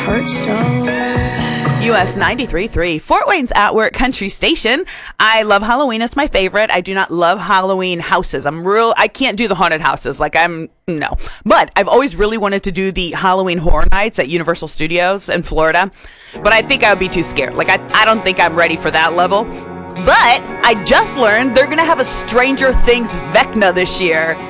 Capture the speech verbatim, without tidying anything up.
hurt so bad. U S ninety-three point three, Fort Wayne's At Work Country Station. I love Halloween. It's my favorite. I do not love Halloween houses. I'm real, I can't do the haunted houses. Like, I'm, no. But I've always really wanted to do the Halloween Horror Nights at Universal Studios in Florida. But I think I would be too scared. Like, I, I don't think I'm ready for that level. But I just learned they're going to have a Stranger Things Vecna this year.